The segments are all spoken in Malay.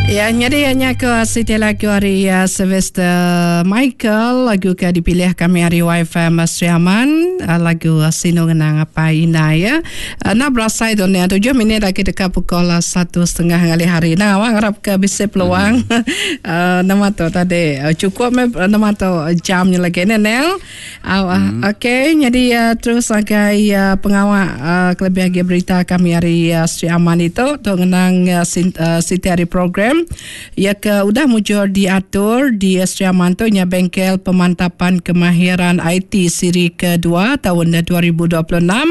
Ya, nyari hanya ke Siti lagu hari Sylvester Michael, lagu ke dipilih kami hari YFM Sriaman, lagu Sino Ngenang Apa Ina ya. Nak berasa itu ni 7 minit lagi dekat pukul 1:30 hari. Nah, awak harap ke bisa peluang. Nama tu tadi cukup nama tu jamnya lagi ni Nel. Okey, jadi terus lagi pengawal kelebihan berita kami hari Sriaman itu tu ngenang Siti hari program. Ya ke udah mujur diatur di Sriaman tu nya bengkel pemantapan kemahiran IT siri kedua tahun 2026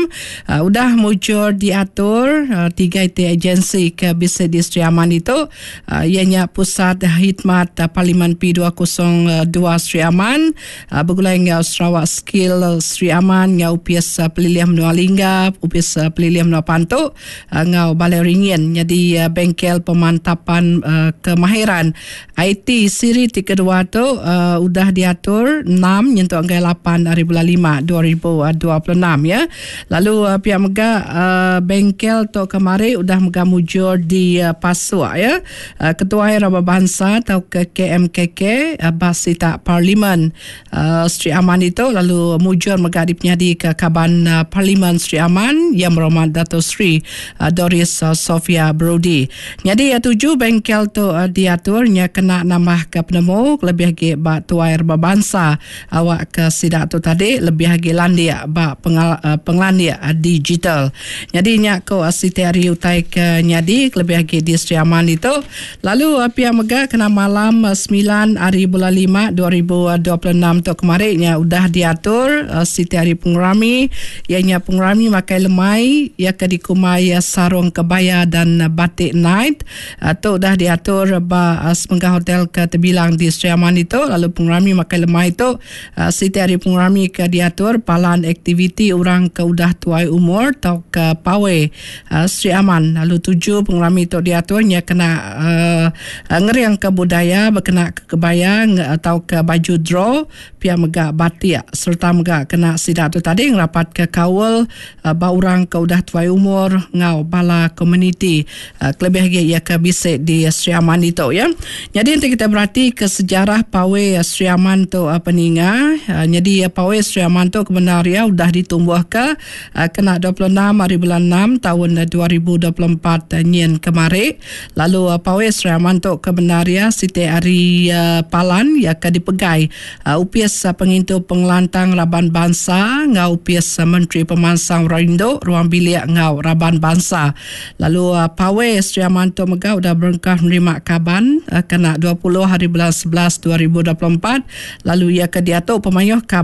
udah mujur diatur 3 IT agensi ke bisnes di Sriaman itu ianya Pusat Khidmat Parlimen P202 Sriaman bergulai ngau Sarawak Skill Sriaman ngau UPS Peliliam Menua Lingga UPS Peliliam Menua Pantuk ngau Balai Ringin. Jadi bengkel pemantapan kemahiran IT siri kedua tu udah diatur 6 nyentuh anggai 8 hari bulan 5 2026 ya. Lalu pihak mega bengkel tu kemari udah mega mujur di Pasua ya. Ketua Rabah Bangsa atau ke KMKK Basita Parlimen Sri Aman itu lalu mujur mega dipenyadi ke Kaban Parlimen Sri Aman yang berhormat Dato' Sri Doris Sofia Brody. Jadi 7 bengkel tu diaturnya kena nambah ke penemu lebih lagi bak tuai berbangsa awak ke sidak tu tadi lebih lagi landia bak penglandia digital. Jadi nyak ko Siti hari utai ke nyadi lebih lagi di Sriaman itu. Lalu pihak mega kena malam 9 hari bulan 5 2026 tu kemarinnya udah diatur Siti hari pengurami ianya pengurami makai lemai ia ke dikumai sarung kebaya dan batik night tu dah diatur semenggah hotel ke terbilang di Sriaman itu. Lalu pengurami makai lemah itu Siti hari pengurami ke diatur palan aktiviti orang ke udah tuai umur atau ke pawai Sriaman. Lalu 7 pengurami itu diaturnya kena ngeriang ke budaya berkena ke kebaya atau ke baju draw pihak mega batik serta mega kena sidak tu tadi ngerapat ke kawal orang ke udah tuai umur ngau bala komuniti lebih lagi ia ke bisik di Sriaman itu ya. Jadi nanti kita berhati ke sejarah pawai Sriaman tu peninga. Jadi pawai Sriaman tu kebenaria sudah ditumbuh ke kena 26 hari bulan 6 tahun 2024 nyen kemarin. Lalu pawai Sriaman tu kebenaria Siti hari Palan ya ke dipegai UPS pengintu pengelantang Raban Bangsa ngau UPS Menteri Pemansang Rindo ruang bilik ngau Raban Bangsa. Lalu pawai Sriaman tu mega sudah berengkah menerima kaban kena 20 hari bulan 11 2024. Lalu ia ke diatur pemayuh